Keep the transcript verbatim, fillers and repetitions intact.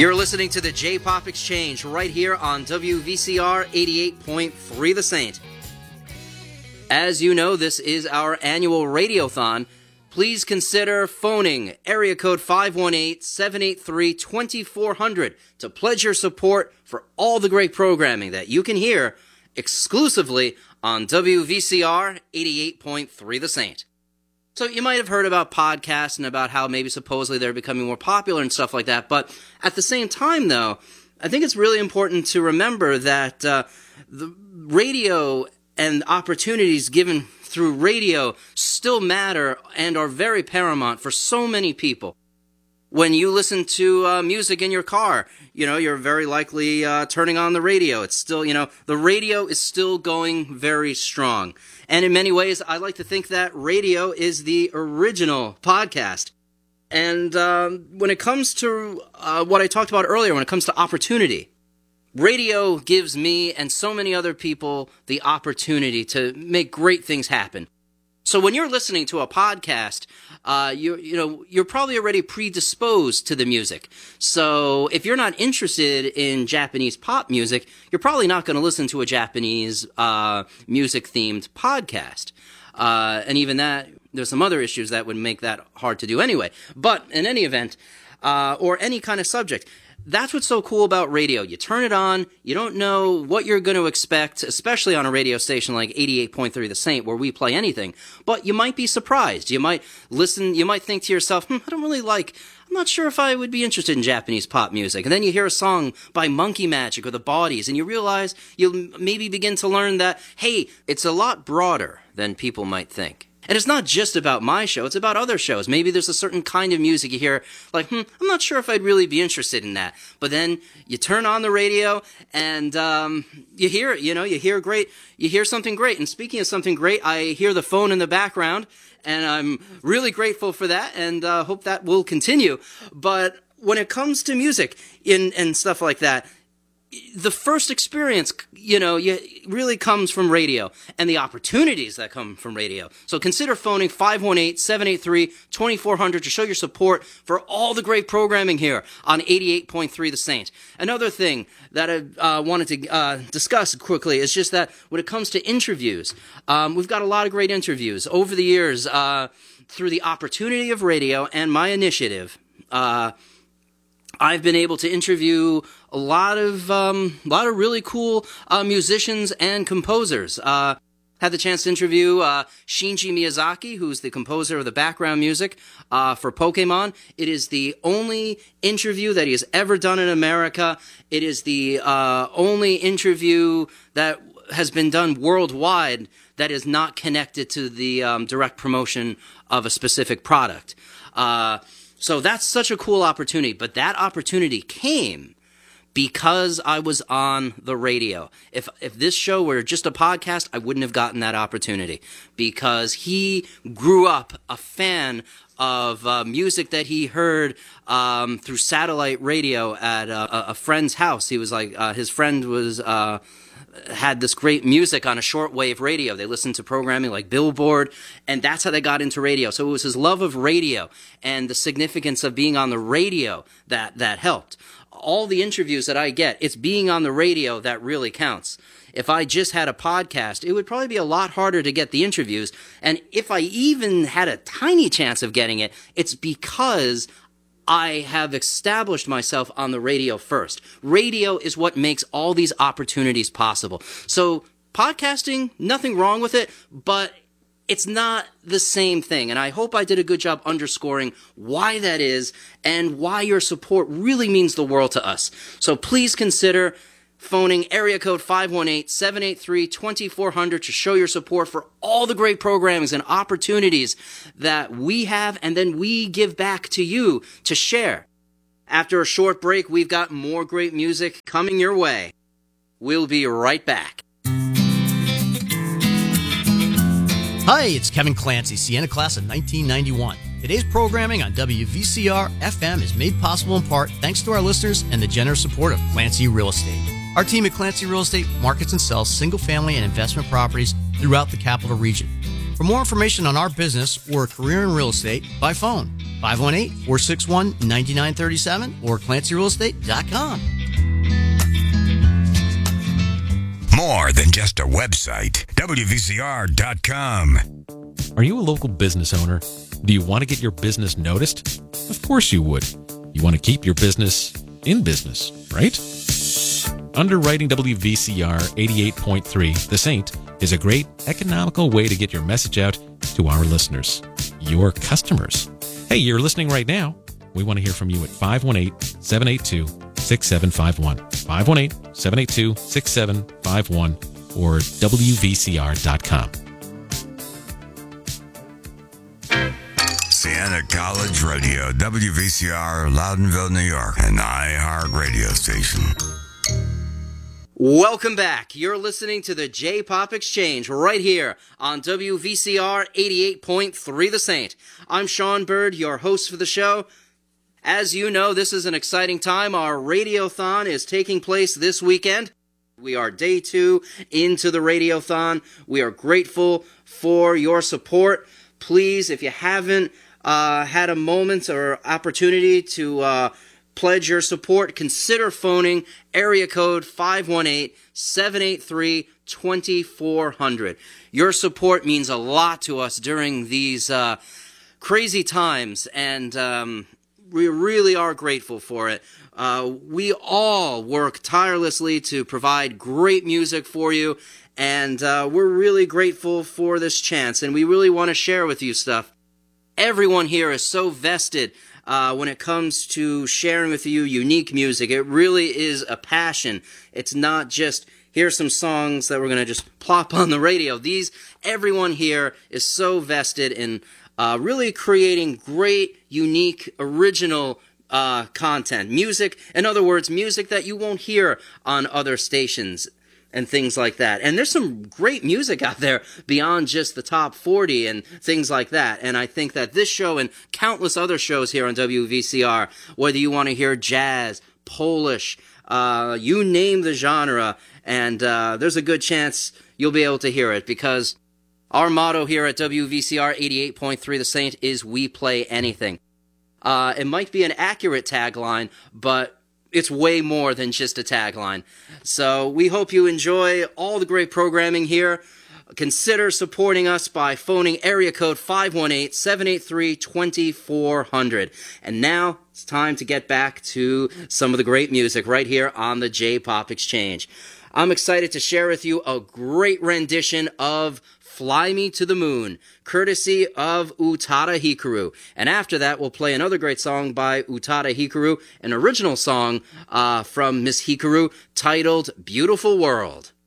You're listening to the J-Pop Exchange right here on W V C R eighty-eight point three The Saint. As you know, this is our annual Radiothon. Please consider phoning area code five one eight, seven eight three, two four zero zero to pledge your support for all the great programming that you can hear exclusively on W V C R eighty-eight point three The Saint. So you might have heard about podcasts and about how maybe supposedly they're becoming more popular and stuff like that, but at the same time, though, I think it's really important to remember that uh, the radio and opportunities given through radio still matter and are very paramount for so many people. When you listen to uh, music in your car, you know, you're very likely uh, turning on the radio. It's still, you know, the radio is still going very strong. And in many ways, I like to think that radio is the original podcast. And um, when it comes to uh, what I talked about earlier, when it comes to opportunity, radio gives me and so many other people the opportunity to make great things happen. So when you're listening to a podcast, uh, you you know you're probably already predisposed to the music. So if you're not interested in Japanese pop music, you're probably not going to listen to a Japanese uh, music-themed podcast. Uh, and even that, there's some other issues that would make that hard to do anyway. But in any event, uh, or any kind of subject, that's what's so cool about radio. You turn it on, you don't know what you're going to expect, especially on a radio station like eighty-eight point three The Saint, where we play anything. But you might be surprised. You might listen, you might think to yourself, hmm, I don't really like, I'm not sure if I would be interested in Japanese pop music. And then you hear a song by Monkey Magic or the Bodies, and you realize you'll maybe begin to learn that, hey, it's a lot broader than people might think. And it's not just about my show, it's about other shows. Maybe there's a certain kind of music you hear, like, hmm, I'm not sure if I'd really be interested in that. But then you turn on the radio and um, you hear it, you know, you hear great, you hear something great. And speaking of something great, I hear the phone in the background, and I'm really grateful for that and uh, hope that will continue. But when it comes to music in, and stuff like that, the first experience, you know, you, really comes from radio and the opportunities that come from radio. So consider phoning five one eight, seven eight three, two four zero zero to show your support for all the great programming here on eighty-eight point three The Saint. Another thing that I uh, wanted to uh, discuss quickly is just that when it comes to interviews, um, we've got a lot of great interviews over the years uh, through the opportunity of radio and my initiative. Uh, I've been able to interview a lot of um, a lot of really cool uh, musicians and composers. Uh, had the chance to interview uh, Shinji Miyazaki, who's the composer of the background music uh, for Pokemon. It is the only interview that he has ever done in America. It is the uh, only interview that has been done worldwide that is not connected to the um, direct promotion of a specific product. Uh, So that's such a cool opportunity, but that opportunity came because I was on the radio. If if this show were just a podcast, I wouldn't have gotten that opportunity because he grew up a fan of uh, music that he heard um, through satellite radio at a, a friend's house. He was like, uh, his friend was... Uh, had this great music on a shortwave radio. They listened to programming like Billboard, and that's how they got into radio. So it was his love of radio and the significance of being on the radio that, that helped. All the interviews that I get, it's being on the radio that really counts. If I just had a podcast, it would probably be a lot harder to get the interviews. And if I even had a tiny chance of getting it, it's because I have established myself on the radio first. Radio is what makes all these opportunities possible. So podcasting, nothing wrong with it, but it's not the same thing. And I hope I did a good job underscoring why that is and why your support really means the world to us. So please consider phoning area code five one eight, seven eight three, two four zero zero to show your support for all the great programs and opportunities that we have and then we give back to you to share. After a short break, we've got more great music coming your way. We'll be right back. Hi, it's Kevin Clancy, Sienna class of nineteen ninety-one. Today's programming on W V C R F M is made possible in part thanks to our listeners and the generous support of Clancy Real Estate. Our team at Clancy Real Estate markets and sells single-family and investment properties throughout the capital region. For more information on our business or a career in real estate, by phone, five one eight, four six one, nine nine three seven or Clancy Real Estate dot com. More than just a website. W V C R dot com. Are you a local business owner? Do you want to get your business noticed? Of course you would. You want to keep your business in business, right? Underwriting W V C R eighty-eight point three, The Saint, is a great economical way to get your message out to our listeners, your customers. Hey, you're listening right now. We want to hear from you at five one eight, seven eight two, six seven five one, five one eight, seven eight two, six seven five one, or W V C R dot com. Siena College Radio, W V C R, Loudonville, New York, an iHeart radio station. Welcome back. You're listening to the J-Pop Exchange right here on W V C R eighty-eight point three The Saint. I'm Sean Bird, your host for the show. As you know, this is an exciting time. Our Radiothon is taking place this weekend. We are day two into the Radiothon. We are grateful for your support. Please, if you haven't uh, had a moment or opportunity to uh, pledge your support, consider phoning area code five one eight, seven eight three, two four zero zero. Your support means a lot to us during these uh, crazy times, and um, we really are grateful for it. Uh, we all work tirelessly to provide great music for you, and uh, we're really grateful for this chance, and we really want to share with you stuff. Everyone here is so vested uh, when it comes to sharing with you unique music. It really is a passion. It's not just, here's some songs that we're going to just plop on the radio. These, everyone here is so vested in uh, really creating great, unique, original uh, content. Music, in other words, music that you won't hear on other stations and things like that. And there's some great music out there beyond just the top forty and things like that. And I think that this show and countless other shows here on W V C R, whether you want to hear jazz, Polish, uh, you name the genre, and uh, there's a good chance you'll be able to hear it, because our motto here at W V C R eighty-eight point three The Saint is we play anything. Uh, it might be an accurate tagline, but it's way more than just a tagline. So we hope you enjoy all the great programming here. Consider supporting us by phoning area code five one eight, seven eight three, two four zero zero. And now it's time to get back to some of the great music right here on the J-Pop Exchange. I'm excited to share with you a great rendition of Fly Me to the Moon, courtesy of Utada Hikaru. And after that, we'll play another great song by Utada Hikaru, an original song uh, from Miss Hikaru titled Beautiful World.